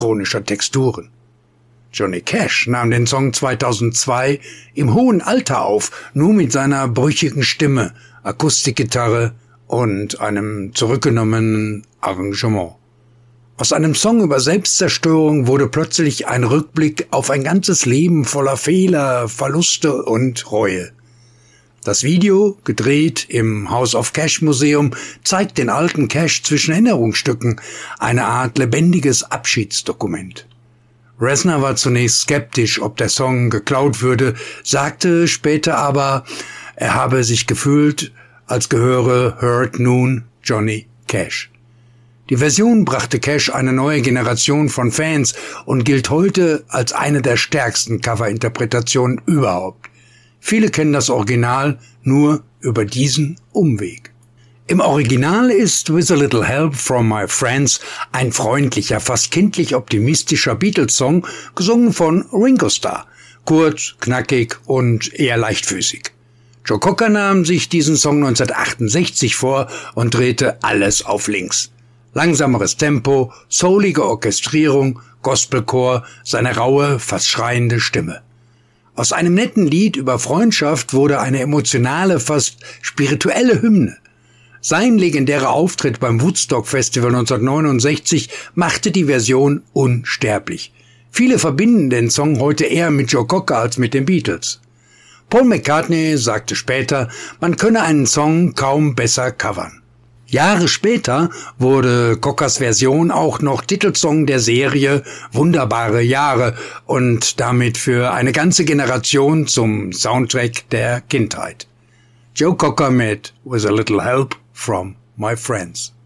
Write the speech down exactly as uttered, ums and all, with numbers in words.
chronischer Texturen. Johnny Cash nahm den Song zweitausendzwei im hohen Alter auf, nur mit seiner brüchigen Stimme, Akustikgitarre und einem zurückgenommenen Arrangement. Aus einem Song über Selbstzerstörung wurde plötzlich ein Rückblick auf ein ganzes Leben voller Fehler, Verluste und Reue. Das Video, gedreht im House of Cash Museum, zeigt den alten Cash zwischen Erinnerungsstücken, eine Art lebendiges Abschiedsdokument. Reznor war zunächst skeptisch, ob der Song geklaut würde, sagte später aber, er habe sich gefühlt, als gehöre Heard nun Johnny Cash. Die Version brachte Cash eine neue Generation von Fans und gilt heute als eine der stärksten Coverinterpretationen überhaupt. Viele kennen das Original nur über diesen Umweg. Im Original ist With a Little Help from My Friends ein freundlicher, fast kindlich optimistischer Beatles-Song, gesungen von Ringo Starr, kurz, knackig und eher leichtfüßig. Joe Cocker nahm sich diesen Song neunzehnhundertachtundsechzig vor und drehte alles auf links. Langsameres Tempo, soulige Orchestrierung, Gospelchor, seine raue, fast schreiende Stimme. Aus einem netten Lied über Freundschaft wurde eine emotionale, fast spirituelle Hymne. Sein legendärer Auftritt beim Woodstock Festival neunzehnhundertneunundsechzig machte die Version unsterblich. Viele verbinden den Song heute eher mit Joe Cocker als mit den Beatles. Paul McCartney sagte später, man könne einen Song kaum besser covern. Jahre später wurde Cockers Version auch noch Titelsong der Serie Wunderbare Jahre und damit für eine ganze Generation zum Soundtrack der Kindheit. Joe Cocker mit With a Little Help from My Friends.